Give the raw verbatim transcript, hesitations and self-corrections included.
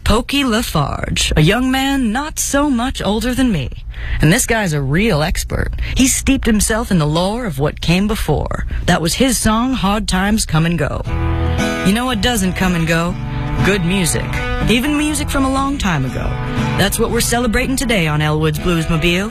Pokey Lafarge, a young man not so much older than me. And this guy's a real expert. He steeped himself in the lore of what came before. That was his song, Hard Times Come and Go. You know what doesn't come and go? Good music. Even music from a long time ago. That's what we're celebrating today on Elwood's Bluesmobile.